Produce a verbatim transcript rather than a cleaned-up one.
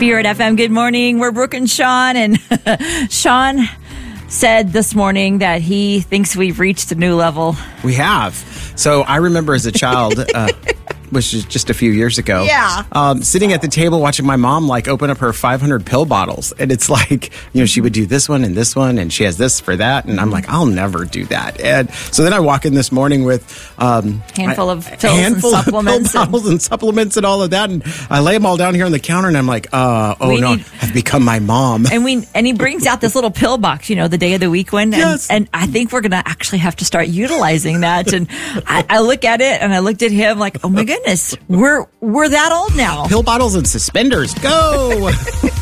Spirit F M. Good morning. We're Brooke and Sean. And Sean said this morning that he thinks we've reached a new level. We have. So I remember as a child, uh, which is just a few years ago, yeah, um, sitting at the table watching my mom like open up her five hundred pill bottles. And it's like, you know, she would do this one and this one, and she has this for that. And I'm like, I'll never do that. And so then I walk in this morning with um, handful of I, pills handful and supplements, of pill bottles and, and supplements and all of that. And I lay them all down here on the counter, and I'm like, uh, oh we no, need, I've become my mom. And we and he brings out this little pill box, you know, the day of the week one. And, yes. and I think we're going to actually have to start utilizing that. And I, I look at it and I looked at him like, oh my goodness, we're we're that old now. Pill bottles and suspenders, go.